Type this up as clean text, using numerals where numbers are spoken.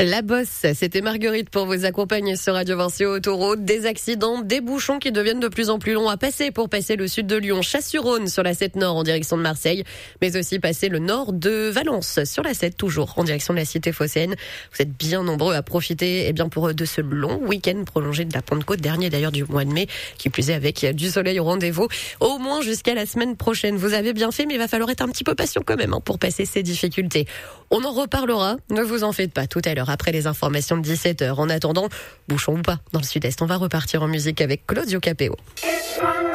La Bosse, c'était Marguerite pour vous accompagner sur Radio Vinci Autoroute. Des accidents, des bouchons qui deviennent de plus en plus longs à passer pour passer le sud de Lyon, Chasse-sur-Rhône sur la 7 Nord en direction de Marseille, mais aussi passer le nord de Valence sur la 7 toujours en direction de la cité phocéenne. Vous êtes bien nombreux à profiter de ce long week-end prolongé de la Pentecôte, dernier d'ailleurs du mois de mai, qui plus est avec du soleil au rendez-vous, au moins jusqu'à la semaine prochaine. Vous avez bien fait, mais il va falloir être un petit peu patient quand même pour passer ces difficultés. On en reparlera, ne vous en faites pas, tout à l'heure après les informations de 17h. En attendant, bouchons ou pas, dans le sud-est, on va repartir en musique avec Claudio Capéo.